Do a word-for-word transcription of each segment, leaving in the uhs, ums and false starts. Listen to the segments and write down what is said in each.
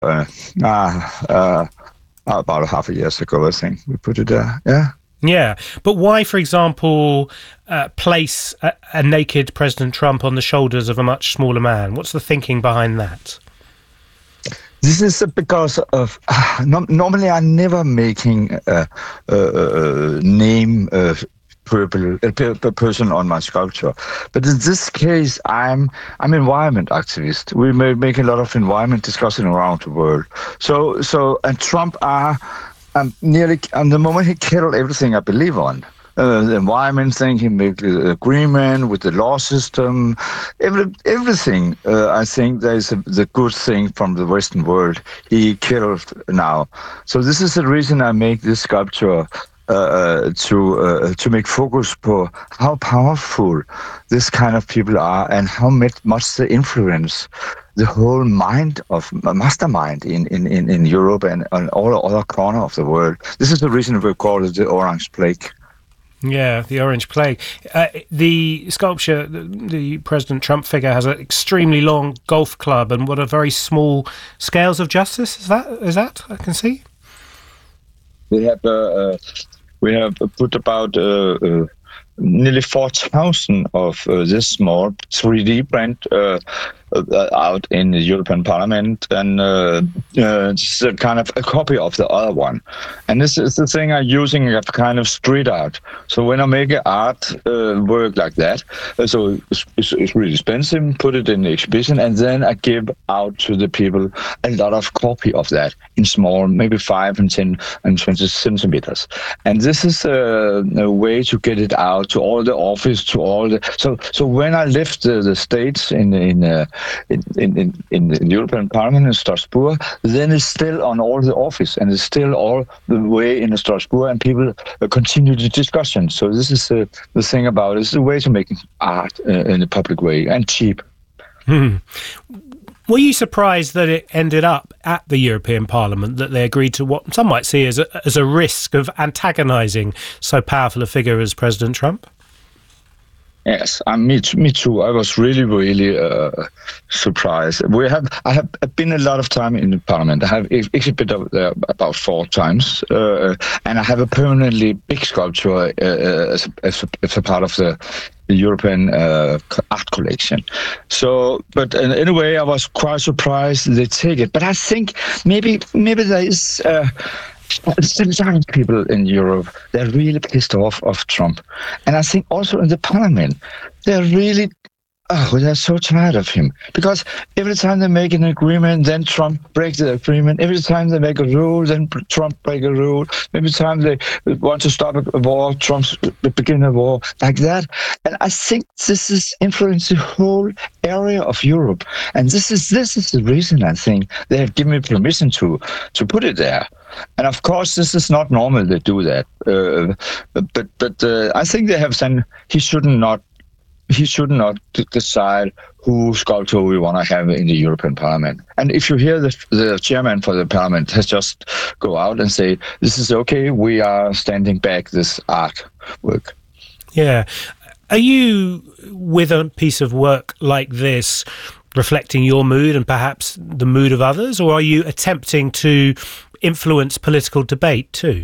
uh, uh, uh, about half a years ago, I think we put it there. Yeah. Yeah, but why, for example, uh, place a, a naked President Trump on the shoulders of a much smaller man? What's the thinking behind that? This is because of uh, no, normally I'm never making a, a, a name uh, purple a person on my sculpture, but in this case I'm I'm environment activist. We may make a lot of environment discussion around the world. So so and Trump are. Um, nearly, and the moment he killed everything I believe on, uh, the environment thing, he made the agreement with the law system, every, everything. Uh, I think there is a, the good thing from the Western world he killed now. So this is the reason I make this sculpture. Uh, to uh, to make focus on how powerful this kind of people are and how much they influence the whole mind of mastermind in, in, in, in Europe and on all other corners of the world. This is the reason we call it the Orange Plague. Yeah, the Orange Plague. Uh, the sculpture, the, the President Trump figure, has an extremely long golf club and what are very small scales of justice. Is that is that I can see? We have uh, uh, we have put about uh, uh, nearly four thousand of uh, this small three D print uh, uh, out in the European Parliament, and uh, uh, it's a kind of a copy of the other one. And this is the thing I'm using as kind of street art. So when I make an art uh, work like that, uh, so it's, it's, it's really expensive, put it in the exhibition, and then I give out to the people a lot of copy of that in small, maybe five and ten and twenty centimeters. And this is a, a way to get it out to all the office, to all the. So so when I left the, the States in in, uh, in in in the European Parliament in Strasbourg, then it's still on all the office and it's still all the way in Strasbourg, and people uh, continue the discussion. So this is uh, the thing about it. It's a way to make art uh, in a public way and cheap. Hmm. Were you surprised that it ended up at the European Parliament, that they agreed to what some might see as a, as a risk of antagonising so powerful a figure as President Trump? Yes, um, me, me too. I was really, really uh, surprised. We have, I have been a lot of time in the Parliament. I have exhibited there about four times, uh, and I have a permanently big sculpture uh, as, as, a, as a part of the the European uh, art collection. So, but in, in a way, I was quite surprised they take it. But I think maybe maybe there is. Uh, Some people in Europe, they're really pissed off of Trump. And I think also in the Parliament, they're really, oh, they're so tired of him. Because every time they make an agreement, then Trump breaks the agreement. Every time they make a rule, then Trump breaks a rule. Every time they want to stop a war, Trump begin a war, like that. And I think this is influencing the whole area of Europe. And this is this is the reason I think they have given me permission to to put it there. And of course, this is not normal to do that. Uh, but but uh, I think they have said he should not he should not decide who sculptor we want to have in the European Parliament. And if you hear the the chairman for the Parliament has just go out and say this is okay, we are standing back this artwork. Yeah, are you with a piece of work like this reflecting your mood and perhaps the mood of others, or are you attempting to influence political debate too?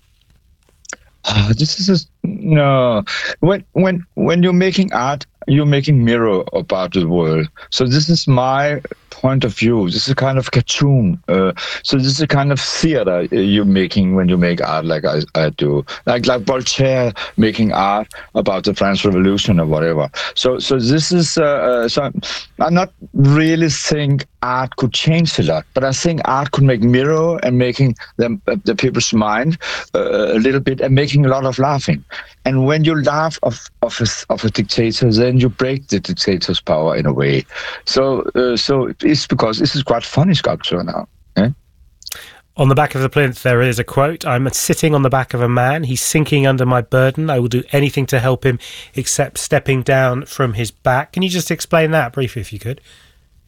Uh, this is a, no. When when when you're making art, you're making mirror about the world. So this is my point of view. This is a kind of cartoon. Uh, so this is a kind of theater you're making when you make art, like I, I do, like like Voltaire making art about the French Revolution or whatever. So so this is uh, uh, so I'm not really think art could change a lot, but I think art could make mirror and making them uh, the people's mind uh, a little bit and making a lot of laughing. And when you laugh of of a, of a dictator, then you break the dictator's power in a way. So uh, so it's because this is quite funny sculpture now. Eh? On the back of the plinth, there is a quote: "I'm sitting on the back of a man. He's sinking under my burden. I will do anything to help him except stepping down from his back." Can you just explain that briefly, if you could?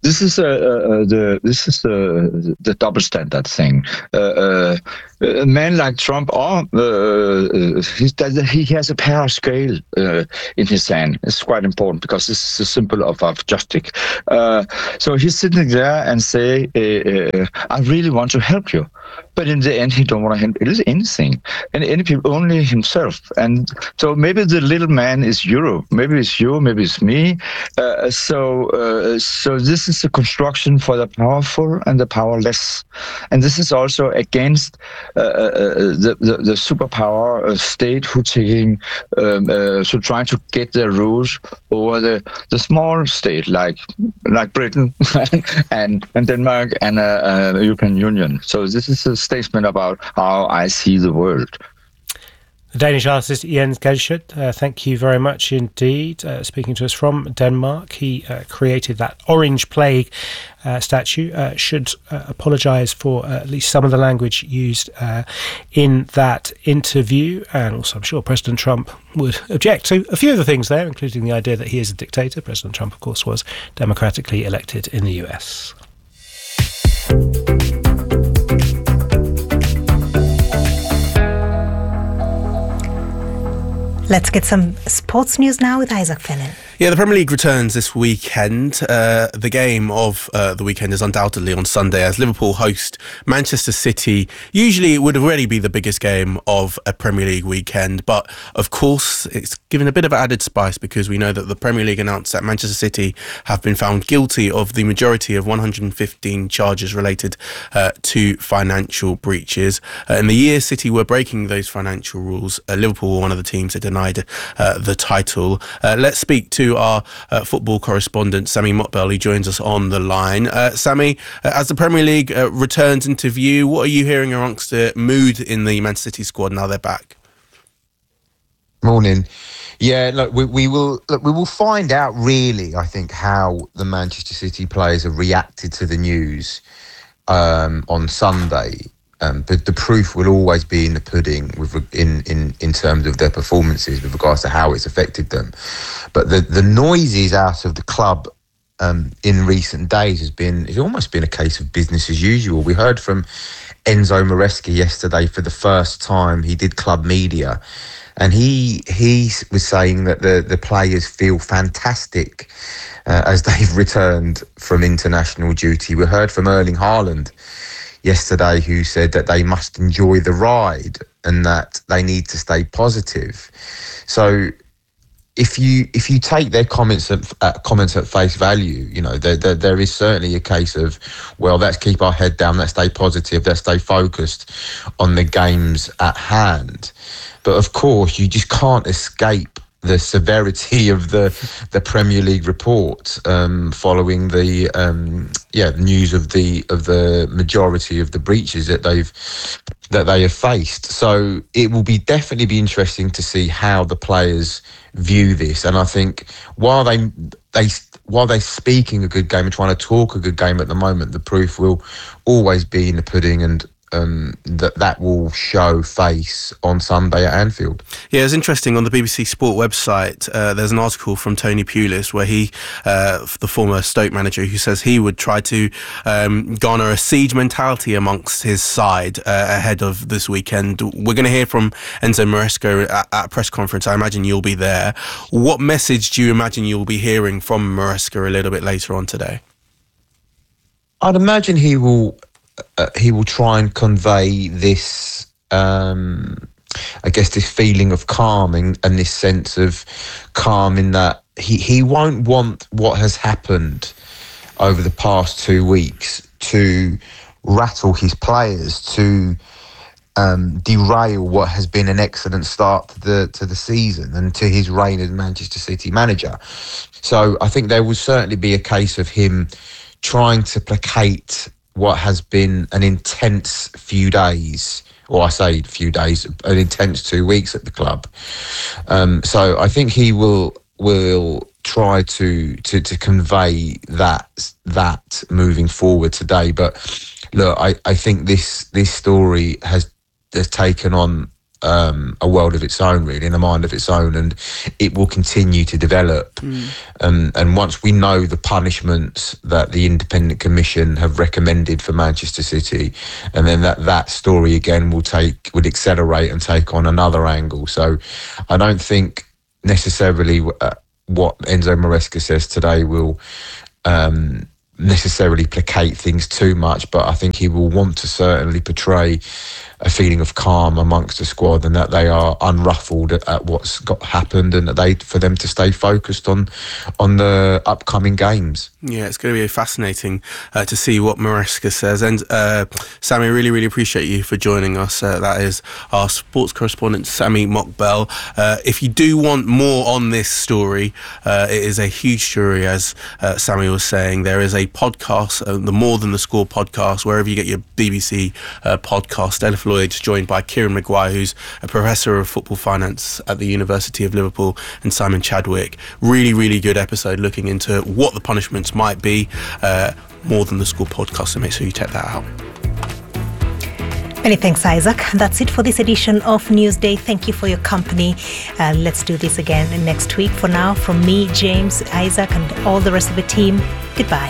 this is uh, uh, the this is uh, the double standard thing. Uh, uh, a man like Trump, or uh, he, he has a power scale uh, in his hand. It's quite important because this is a symbol of, of justice. Uh, so he's sitting there and say, uh, uh, "I really want to help you," but in the end, he don't want to help anything, and any people, only himself. And so maybe the little man is Europe, maybe it's you, maybe it's me. Uh, so, uh, so this is a construction for the powerful and the powerless, and this is also against uh, uh, the, the the superpower uh, state who taking um, uh, so trying to get their rules over the the small state like like Britain and and Denmark and uh, uh, European Union. So this is a statement about how I see the world. The Danish artist Jens Galschiøt, uh, thank you very much indeed. Uh, speaking to us from Denmark, he uh, created that Orange Plague uh, statue. Uh, should uh, apologise for uh, at least some of the language used uh, in that interview, and also I'm sure President Trump would object to a few of the things there, including the idea that he is a dictator. President Trump, of course, was democratically elected in the U S. Let's get some sports news now with Isaac Fennin. Yeah, the Premier League returns this weekend. Uh, the game of uh, the weekend is undoubtedly on Sunday as Liverpool host Manchester City. Usually it would already be the biggest game of a Premier League weekend, but of course it's given a bit of added spice because we know that the Premier League announced that Manchester City have been found guilty of the majority of one hundred fifteen charges related uh, to financial breaches. Uh, in the year City were breaking those financial rules, uh, Liverpool were one of the teams that denied uh, the title. Uh, let's speak to our uh, football correspondent Sammy Motbell, who joins us on the line. Uh, Sammy, uh, as the Premier League uh, returns into view, what are you hearing amongst the mood in the Man City squad now they're back? Morning. Yeah, look, we, we will look, we will find out really, I think, how the Manchester City players have reacted to the news um, on Sunday. Um, but the proof will always be in the pudding with in, in, in terms of their performances with regards to how it's affected them. But the, the noises out of the club um, in recent days has been, it's almost been a case of business as usual. We heard from Enzo Maresca yesterday for the first time. He did club media and he he was saying that the, the players feel fantastic uh, as they've returned from international duty. We heard from Erling Haaland yesterday, who said that they must enjoy the ride and that they need to stay positive. So if you if you take their comments at, uh, comments at face value, you know, there, there there is certainly a case of, well, let's keep our head down, let's stay positive, let's stay focused on the games at hand. But of course, you just can't escape the severity of the the Premier League report um, following the um, yeah news of the of the majority of the breaches that they've that they have faced. So it will be definitely be interesting to see how the players view this. And I think while they they while they're speaking a good game and trying to talk a good game at the moment, the proof will always be in the pudding, and Um, that that will show face on Sunday at Anfield. Yeah, it's interesting. On the B B C Sport website, uh, there's an article from Tony Pulis where he, uh, the former Stoke manager, who says he would try to um, garner a siege mentality amongst his side uh, ahead of this weekend. We're going to hear from Enzo Maresca at, at a press conference. I imagine you'll be there. What message do you imagine you'll be hearing from Maresca a little bit later on today? I'd imagine he will Uh, he will try and convey this, um, I guess, this feeling of calm and, and this sense of calm in that he, he won't want what has happened over the past two weeks to rattle his players, to um, derail what has been an excellent start to the to the season and to his reign as Manchester City manager. So I think there will certainly be a case of him trying to placate what has been an intense few days, or I say few days, an intense two weeks at the club. Um, so I think he will will try to to to convey that that moving forward today. But look, I, I think this this story has has taken on um, a world of its own, really, and a mind of its own, and it will continue to develop. Mm. Um, and once we know the punishments that the Independent Commission have recommended for Manchester City, and then that, that story again will take would accelerate and take on another angle. So I don't think necessarily uh, what Enzo Maresca says today will um, necessarily placate things too much, but I think he will want to certainly portray a feeling of calm amongst the squad, and that they are unruffled at, at what's got happened, and that they for them to stay focused on on the upcoming games. Yeah, it's going to be fascinating uh, to see what Maresca says. And uh, Sammy, really, really appreciate you for joining us. Uh, that is our sports correspondent, Sammy Mockbell. Uh, if you do want more on this story, uh, it is a huge story, as uh, Sammy was saying. There is a podcast, uh, the More Than the Score podcast, wherever you get your B B C uh, podcast. Ella Floyd's joined by Kieran Maguire, who's a professor of football finance at the University of Liverpool, and Simon Chadwick. Really, really good episode looking into what the punishments might be. Uh, More Than the Score podcast, so make sure you check that out. Many thanks, Isaac. That's it for this edition of Newsday. Thank you for your company. Uh, let's do this again next week. For now, from me, James, Isaac, and all the rest of the team, goodbye.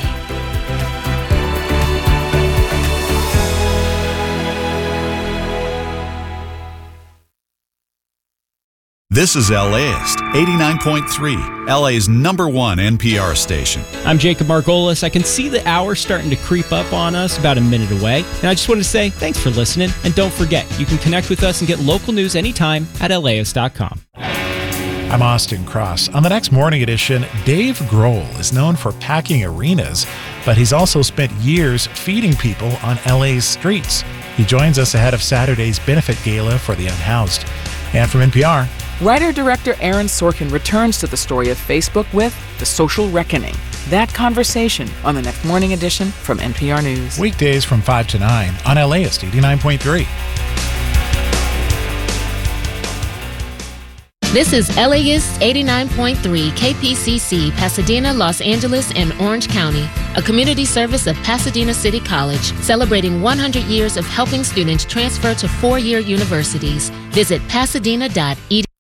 This is LAist, eighty-nine point three, L A's number one N P R station. I'm Jacob Margolis. I can see the hour starting to creep up on us, about a minute away. And I just wanted to say thanks for listening. And don't forget, you can connect with us and get local news anytime at L Aist dot com. I'm Austin Cross. On the next morning edition, Dave Grohl is known for packing arenas, but he's also spent years feeding people on L A's streets. He joins us ahead of Saturday's benefit gala for the unhoused. And from N P R, writer-director Aaron Sorkin returns to the story of Facebook with The Social Reckoning. That conversation on the next morning edition from N P R News. Weekdays from five to nine on LAist eighty-nine point three. This is LAist eighty-nine point three K P C C, Pasadena, Los Angeles, and Orange County, a community service of Pasadena City College, celebrating one hundred years of helping students transfer to four-year universities. Visit pasadena dot e d.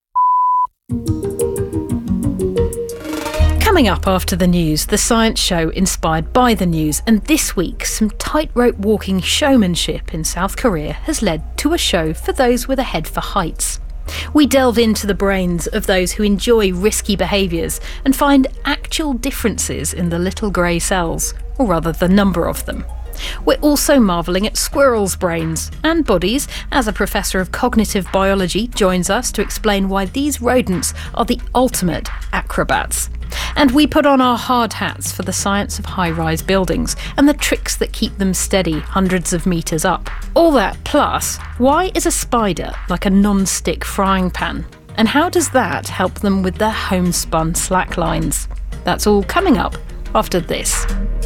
Coming up after the news, the science show inspired by the news, and this week some tightrope walking showmanship in South Korea has led to a show for those with a head for heights. We delve into the brains of those who enjoy risky behaviours and find actual differences in the little grey cells, or rather the number of them. We're also marvelling at squirrels' brains and bodies, as a professor of cognitive biology joins us to explain why these rodents are the ultimate acrobats. And we put on our hard hats for the science of high-rise buildings and the tricks that keep them steady hundreds of metres up. All that plus, why is a spider like a non-stick frying pan? And how does that help them with their homespun slacklines? That's all coming up after this.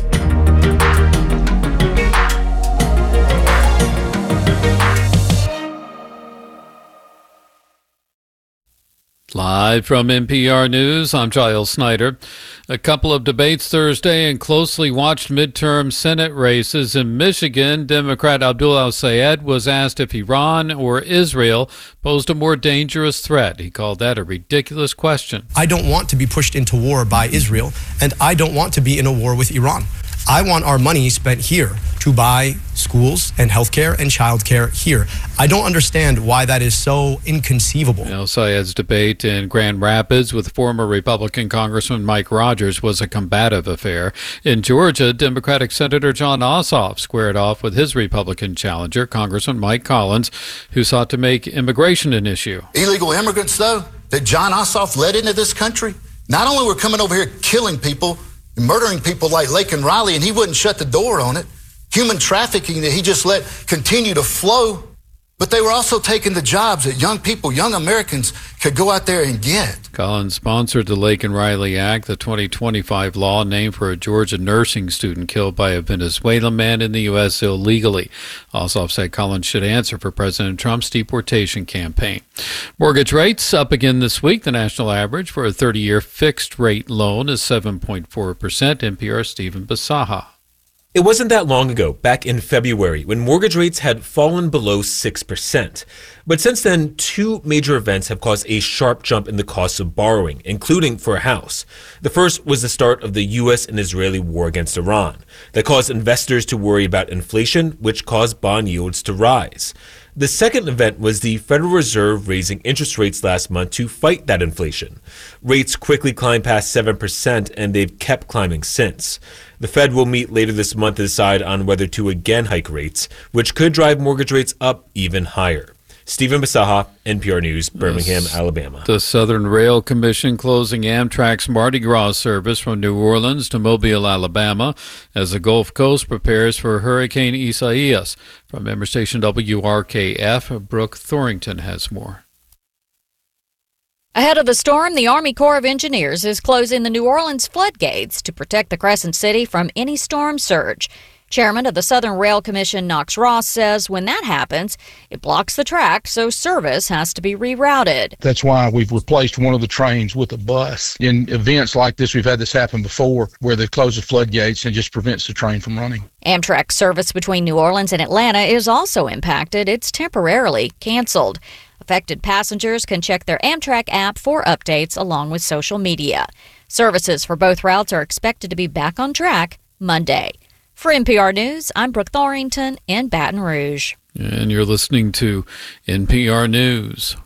Live from N P R News, I'm Giles Snyder. A couple of debates Thursday in closely watched midterm Senate races in Michigan. Democrat Abdul El-Sayed was asked if Iran or Israel posed a more dangerous threat. He called that a ridiculous question. I don't want to be pushed into war by Israel, and I don't want to be in a war with Iran. I want our money spent here to buy schools and healthcare and childcare here. I don't understand why that is so inconceivable. El-Sayed's debate in Grand Rapids with former Republican Congressman Mike Rogers was a combative affair. In Georgia, Democratic Senator Jon Ossoff squared off with his Republican challenger, Congressman Mike Collins, who sought to make immigration an issue. Illegal immigrants, though, that Jon Ossoff led into this country, not only were coming over here killing people, murdering people like Laken Riley, and he wouldn't shut the door on it. Human trafficking that he just let continue to flow. But they were also taking the jobs that young people, young Americans, could go out there and get. Collins sponsored the Laken Riley Act, the twenty twenty-five law named for a Georgia nursing student killed by a Venezuelan man in the U S illegally. Ossoff said Collins should answer for President Trump's deportation campaign. Mortgage rates up again this week. The national average for a thirty-year fixed-rate loan is seven point four percent. N P R's Stephen Basaha. It wasn't that long ago, back in February, when mortgage rates had fallen below six percent. But since then, two major events have caused a sharp jump in the cost of borrowing, including for a house. The first was the start of the U S and Israeli war against Iran. That caused investors to worry about inflation, which caused bond yields to rise. The second event was the Federal Reserve raising interest rates last month to fight that inflation. Rates quickly climbed past seven percent, and they've kept climbing since. The Fed will meet later this month to decide on whether to again hike rates, which could drive mortgage rates up even higher. Stephen Basaha, N P R News, Birmingham, Yes. Alabama. The Southern Rail Commission closing Amtrak's Mardi Gras service from New Orleans to Mobile, Alabama, as the Gulf Coast prepares for Hurricane Isaias. From member station W R K F, Brooke Thorington has more. Ahead of the storm, the Army Corps of Engineers is closing the New Orleans floodgates to protect the Crescent City from any storm surge. Chairman of the Southern Rail Commission, Knox Ross, says when that happens, it blocks the track, so service has to be rerouted. That's why we've replaced one of the trains with a bus. In events like this, we've had this happen before, where they close the floodgates and it just prevents the train from running. Amtrak service between New Orleans and Atlanta is also impacted. It's temporarily canceled. Affected passengers can check their Amtrak app for updates along with social media. Services for both routes are expected to be back on track Monday. For N P R News, I'm Brooke Thorington in Baton Rouge. And you're listening to N P R News.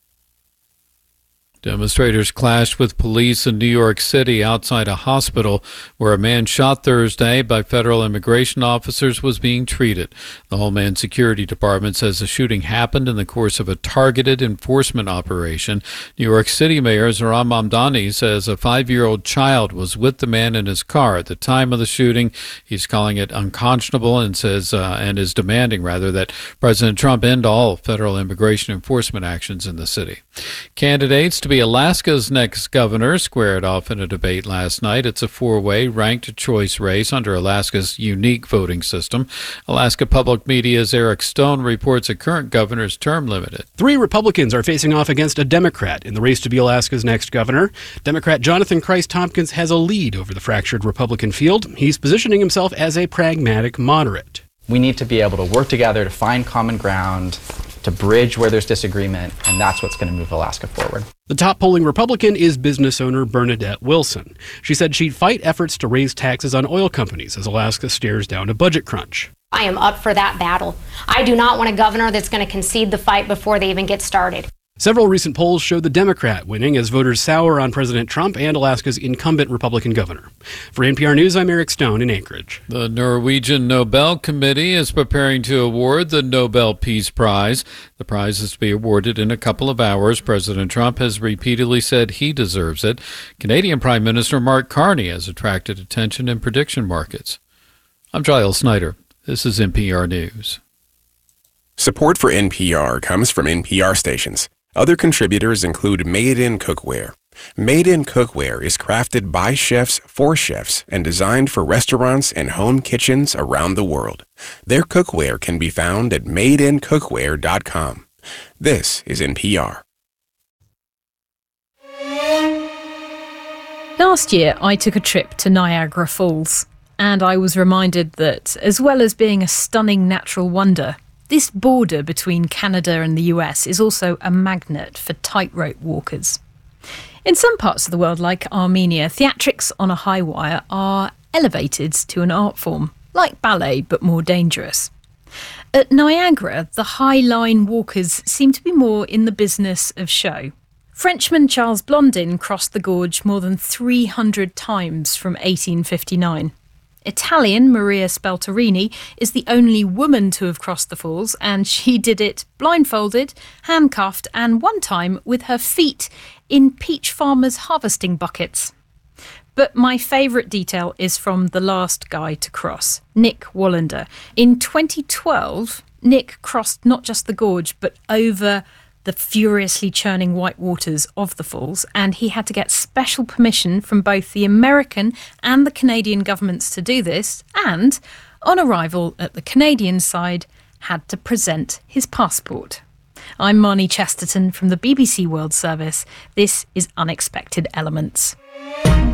Demonstrators clashed with police in New York City outside a hospital where a man shot Thursday by federal immigration officers was being treated. The Homeland Security Department says the shooting happened in the course of a targeted enforcement operation. New York City Mayor Zohran Mamdani says a five-year-old child was with the man in his car at the time of the shooting. He's calling it unconscionable and says uh, and is demanding rather that President Trump end all federal immigration enforcement actions in the city. Candidates to be Alaska's next governor squared off in a debate last night. It's a four-way ranked choice race under Alaska's unique voting system. Alaska Public Media's Eric Stone reports a current governor's term limited. Three Republicans are facing off against a Democrat in the race to be Alaska's next governor. Democrat Jonathan Christ-Tompkins has a lead over the fractured Republican field. He's positioning himself as a pragmatic moderate. We need to be able to work together to find common ground, to bridge where there's disagreement, and that's what's going to move Alaska forward. The top polling Republican is business owner Bernadette Wilson. She said she'd fight efforts to raise taxes on oil companies as Alaska stares down a budget crunch. I am up for that battle. I do not want a governor that's going to concede the fight before they even get started. Several recent polls show the Democrat winning as voters sour on President Trump and Alaska's incumbent Republican governor. For N P R News, I'm Eric Stone in Anchorage. The Norwegian Nobel Committee is preparing to award the Nobel Peace Prize. The prize is to be awarded in a couple of hours. President Trump has repeatedly said he deserves it. Canadian Prime Minister Mark Carney has attracted attention in prediction markets. I'm Giles Snyder. This is N P R News. Support for N P R comes from N P R stations. Other contributors include Made in Cookware. Made in Cookware is crafted by chefs for chefs and designed for restaurants and home kitchens around the world. Their cookware can be found at made in cookware dot com. This is N P R. Last year, I took a trip to Niagara Falls, and I was reminded that, as well as being a stunning natural wonder, this border between Canada and the U S is also a magnet for tightrope walkers. In some parts of the world, like Armenia, theatrics on a high wire are elevated to an art form, like ballet, but more dangerous. At Niagara, the high line walkers seem to be more in the business of show. Frenchman Charles Blondin crossed the gorge more than three hundred times from eighteen fifty-nine. Italian Maria Spelterini is the only woman to have crossed the falls, and she did it blindfolded, handcuffed, and one time with her feet in peach farmers' harvesting buckets. But my favourite detail is from the last guy to cross, Nick Wallander. In twenty twelve, Nick crossed not just the gorge, but over the furiously churning white waters of the falls, and he had to get special permission from both the American and the Canadian governments to do this, and, on arrival at the Canadian side, had to present his passport. I'm Marnie Chesterton from the B B C World Service. This is Unexpected Elements.